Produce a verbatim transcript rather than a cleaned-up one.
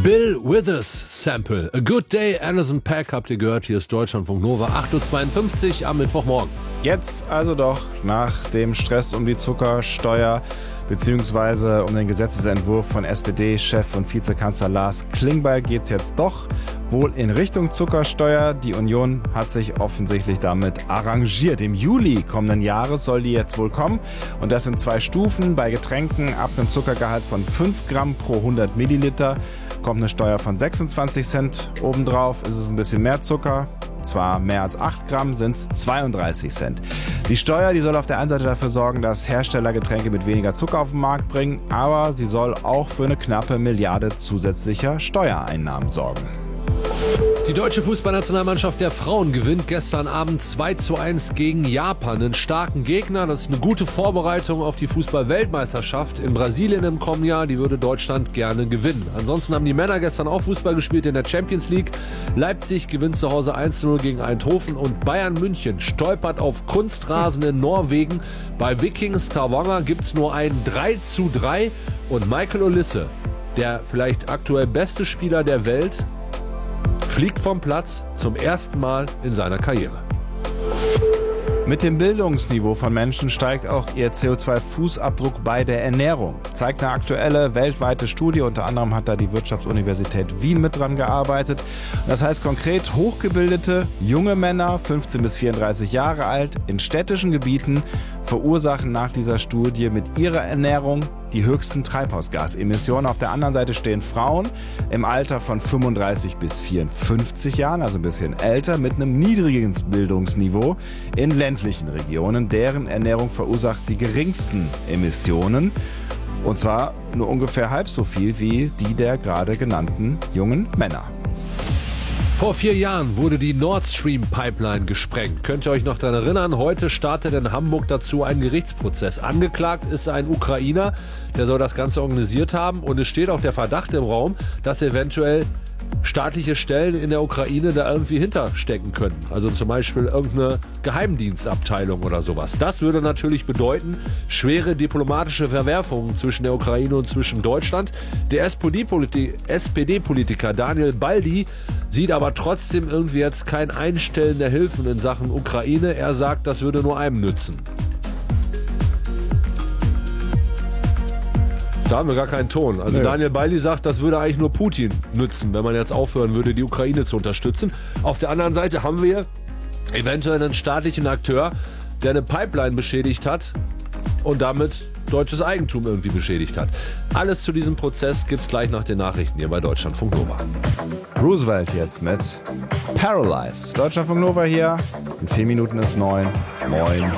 Bill Withers Sample. A Good Day, Anderson .Paak habt ihr gehört. Hier ist Deutschlandfunk Nova, acht Uhr zweiundfünfzig am Mittwochmorgen. Jetzt also doch nach dem Stress um die Zuckersteuer beziehungsweise um den Gesetzesentwurf von S P D-Chef und Vizekanzler Lars Klingbeil geht es jetzt doch wohl in Richtung Zuckersteuer. Die Union hat sich offensichtlich damit arrangiert. Im Juli kommenden Jahres soll die jetzt wohl kommen und das in zwei Stufen. Bei Getränken ab einem Zuckergehalt von fünf Gramm pro hundert Milliliter kommt eine Steuer von sechsundzwanzig Cent obendrauf. Ist es ein bisschen mehr Zucker, zwar mehr als acht Gramm, sind es zweiunddreißig Cent. Die Steuer, die soll auf der einen Seite dafür sorgen, dass Hersteller Getränke mit weniger Zucker auf den Markt bringen, aber sie soll auch für eine knappe Milliarde zusätzlicher Steuereinnahmen sorgen. Die deutsche Fußballnationalmannschaft der Frauen gewinnt gestern Abend zwei zu eins gegen Japan. Einen starken Gegner, das ist eine gute Vorbereitung auf die Fußball-Weltmeisterschaft in Brasilien im kommenden Jahr. Die würde Deutschland gerne gewinnen. Ansonsten haben die Männer gestern auch Fußball gespielt in der Champions League. Leipzig gewinnt zu Hause eins zu null gegen Eindhoven und Bayern München stolpert auf Kunstrasen in Norwegen. Bei Viking Stavanger gibt es nur ein drei zu drei und Michael Olise, der vielleicht aktuell beste Spieler der Welt, fliegt vom Platz zum ersten Mal in seiner Karriere. Mit dem Bildungsniveau von Menschen steigt auch ihr C O zwei Fußabdruck bei der Ernährung. Zeigt eine aktuelle weltweite Studie. Unter anderem hat da die Wirtschaftsuniversität Wien mit dran gearbeitet. Das heißt konkret, hochgebildete junge Männer, fünfzehn bis vierunddreißig Jahre alt, in städtischen Gebieten verursachen nach dieser Studie mit ihrer Ernährung die höchsten Treibhausgasemissionen. Auf der anderen Seite stehen Frauen im Alter von fünfunddreißig bis vierundfünfzig Jahren, also ein bisschen älter, mit einem niedrigen Bildungsniveau in ländlichen Regionen. Deren Ernährung verursacht die geringsten Emissionen. Und zwar nur ungefähr halb so viel wie die der gerade genannten jungen Männer. Vor vier Jahren wurde die Nord Stream Pipeline gesprengt. Könnt ihr euch noch daran erinnern? Heute startet in Hamburg dazu ein Gerichtsprozess. Angeklagt ist ein Ukrainer, der soll das Ganze organisiert haben. Und es steht auch der Verdacht im Raum, dass eventuell staatliche Stellen in der Ukraine da irgendwie hinterstecken können. Also zum Beispiel irgendeine Geheimdienstabteilung oder sowas. Das würde natürlich bedeuten, schwere diplomatische Verwerfungen zwischen der Ukraine und zwischen Deutschland. Der S P D-Politiker Daniel Baldi sieht aber trotzdem irgendwie jetzt kein Einstellen der Hilfen in Sachen Ukraine. Er sagt, das würde nur einem nützen. Da haben wir gar keinen Ton. Also Nö. Daniel Baldi sagt, das würde eigentlich nur Putin nützen, wenn man jetzt aufhören würde, die Ukraine zu unterstützen. Auf der anderen Seite haben wir eventuell einen staatlichen Akteur, der eine Pipeline beschädigt hat und damit deutsches Eigentum irgendwie beschädigt hat. Alles zu diesem Prozess gibt's gleich nach den Nachrichten hier bei Deutschlandfunk Nova. Roosevelt jetzt mit Paralyzed. Deutschlandfunk Nova hier. In vier Minuten ist neun. Moin.